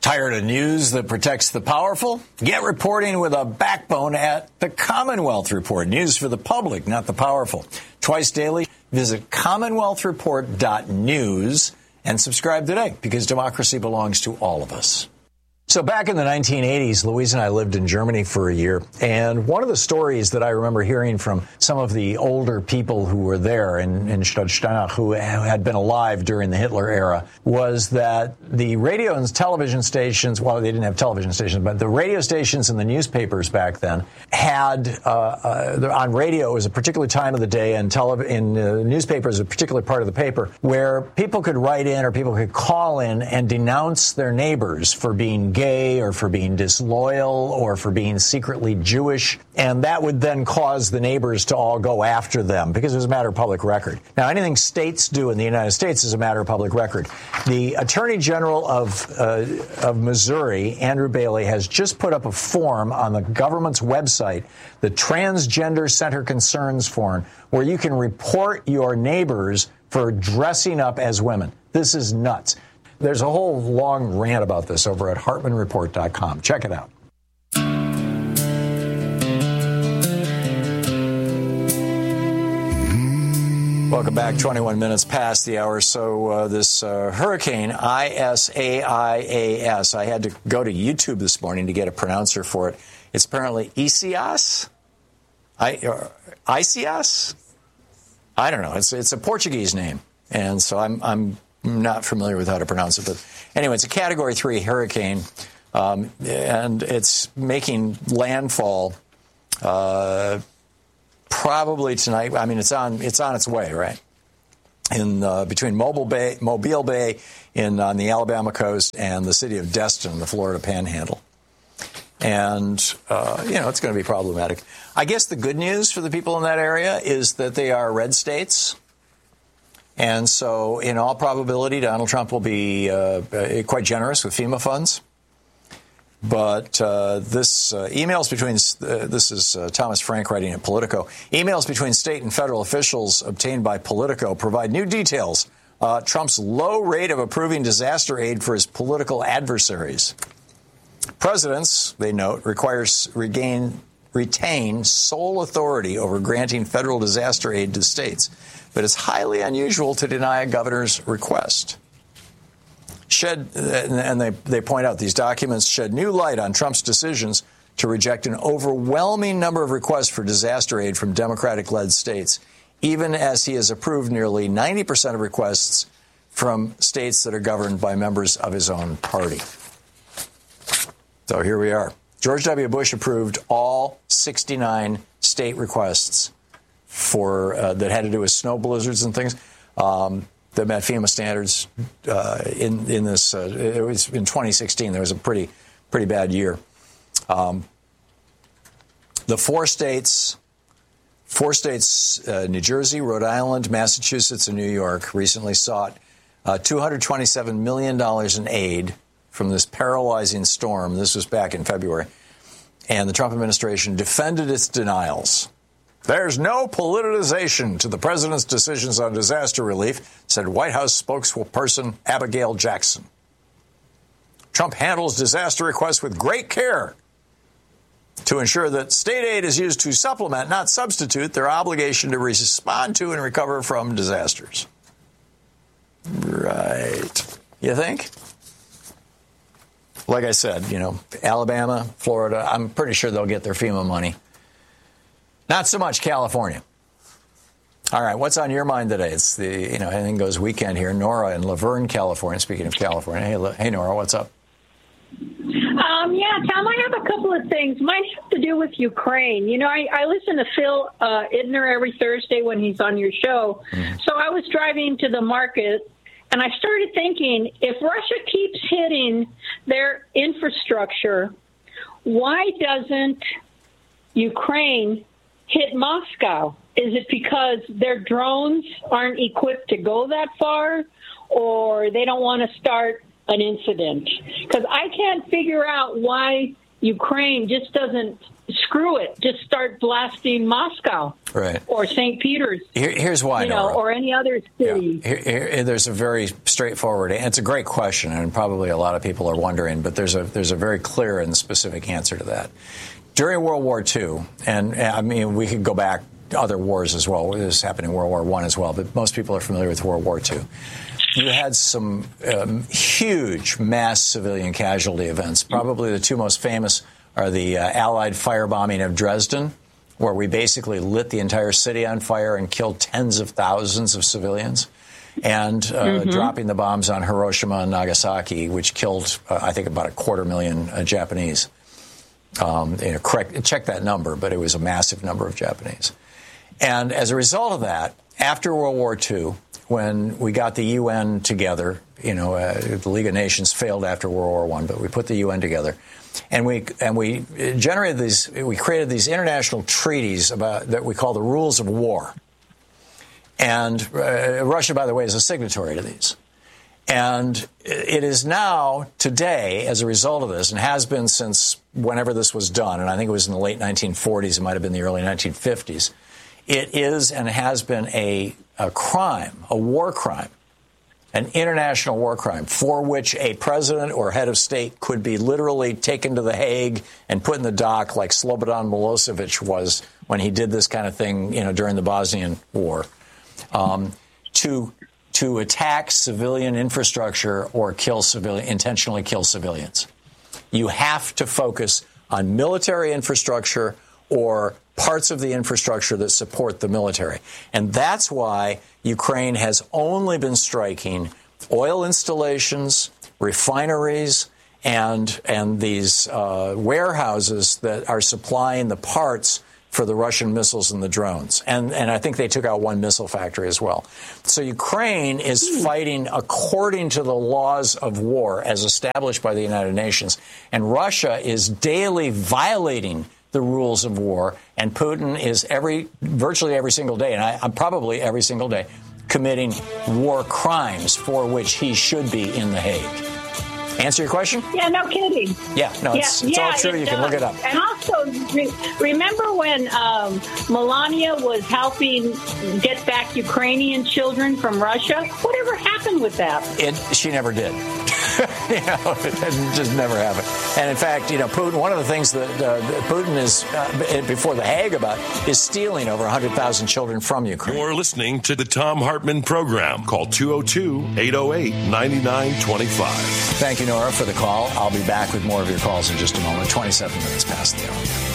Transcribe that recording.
Tired of news that protects the powerful? Get reporting with a backbone at the Commonwealth Report. News for the public, not the powerful. Twice daily, visit commonwealthreport.news and subscribe today, because democracy belongs to all of us. So back in the 1980s, Louise and I lived in Germany for a year. And one of the stories that I remember hearing from some of the older people who were there in Stadtsteinach, who had been alive during the Hitler era, was that the radio and television stations, well, they didn't have television stations, but the radio stations and the newspapers back then had, on radio, it was a particular time of the day, and in newspapers, a particular part of the paper, where people could write in or people could call in and denounce their neighbors for being gay or for being disloyal or for being secretly Jewish, and that would then cause the neighbors to all go after them because it was a matter of public record. Now, anything states do in the United States is a matter of public record. The Attorney General of Missouri, Andrew Bailey, has just put up a form on the government's website, the Transgender Center Concerns Form, where you can report your neighbors for dressing up as women. This is nuts. There's a whole long rant about this over at HartmanReport.com. Check it out. Welcome back. 21 minutes past the hour. So this hurricane, Isaias, I had to go to YouTube this morning to get a pronouncer for it. It's apparently Isaias? Isaias? I don't know. It's a Portuguese name. And so I'm not familiar with how to pronounce it, but anyway, it's a Category 3 hurricane, and it's making landfall probably tonight. I mean, it's on its way, right? In between Mobile Bay on the Alabama coast and the city of Destin, the Florida Panhandle, and it's going to be problematic. I guess the good news for the people in that area is that they are red states. And so, in all probability, Donald Trump will be quite generous with FEMA funds. But this is Thomas Frank writing at Politico. Emails between state and federal officials obtained by Politico provide new details. Trump's low rate of approving disaster aid for his political adversaries. Presidents, they note, retain sole authority over granting federal disaster aid to states, but it's highly unusual to deny a governor's request. And they point out these documents shed new light on Trump's decisions to reject an overwhelming number of requests for disaster aid from Democratic-led states, even as he has approved nearly 90% of requests from states that are governed by members of his own party. So here we are. George W. Bush approved all 69 state requests for that had to do with snow blizzards and things that met FEMA standards in this. It was in 2016. There was a pretty bad year. The four states, New Jersey, Rhode Island, Massachusetts, and New York, recently sought $227 million in aid from this paralyzing storm. This was back in February. And the Trump administration defended its denials. There's no politicization to the president's decisions on disaster relief, said White House spokesperson Abigail Jackson. Trump handles disaster requests with great care to ensure that state aid is used to supplement, not substitute, their obligation to respond to and recover from disasters. Right. You think? Like I said, Alabama, Florida, I'm pretty sure they'll get their FEMA money. Not so much California. All right, what's on your mind today? It's the, anything goes weekend here. Nora in Laverne, California. Speaking of California. Hey, Nora, what's up? Yeah, Tom, I have a couple of things. Mine have to do with Ukraine. I listen to Phil Idner every Thursday when he's on your show. Mm-hmm. So I was driving to the market, and I started thinking, if Russia keeps hitting their infrastructure, why doesn't Ukraine hit Moscow? Is it because their drones aren't equipped to go that far, or they don't want to start an incident? Because I can't figure out why Ukraine just doesn't screw it, just start blasting Moscow. Right. Or St. Peter's. Here's why, Nora. Or any other city. Yeah. There's a very straightforward, and it's a great question, and probably a lot of people are wondering, but there's a very clear and specific answer to that. During World War II, and I mean, we could go back to other wars as well. This happened in World War I as well, but most people are familiar with World War II. You had some huge mass civilian casualty events. Probably the two most famous are the Allied firebombing of Dresden, where we basically lit the entire city on fire and killed tens of thousands of civilians, and dropping the bombs on Hiroshima and Nagasaki, which killed, I think, about 250,000 Japanese. Check that number, but it was a massive number of Japanese. And as a result of that, after World War II, when we got the UN together, the League of Nations failed after World War I, but we put the UN together, and we generated these. We created these international treaties that we call the Rules of War. And Russia, by the way, is a signatory to these. And it is now, today, as a result of this, and has been since whenever this was done, and I think it was in the late 1940s, it might have been the early 1950s, it is and has been a crime, a war crime, an international war crime, for which a president or head of state could be literally taken to The Hague and put in the dock like Slobodan Milosevic was when he did this kind of thing, during the Bosnian War, to attack civilian infrastructure or intentionally kill civilians. You have to focus on military infrastructure or parts of the infrastructure that support the military. And that's why Ukraine has only been striking oil installations, refineries, and these warehouses that are supplying the parts for the Russian missiles and the drones. And I think they took out one missile factory as well. So Ukraine is fighting according to the laws of war as established by the United Nations. And Russia is daily violating the rules of war. And Putin is virtually every single day, and I'm probably every single day, committing war crimes for which he should be in The Hague. Answer your question? Yeah, no kidding. Yeah, no, it's all true. You can look it up. And also, remember when Melania was helping get back Ukrainian children from Russia? Whatever happened with that? She never did. It just never happened. And in fact, Putin, one of the things that Putin is before The Hague about is stealing over 100,000 children from Ukraine. You're listening to the Thom Hartmann Program. Call 202-808-9925. Thank you, Nora, for the call. I'll be back with more of your calls in just a moment. 27 minutes past the hour.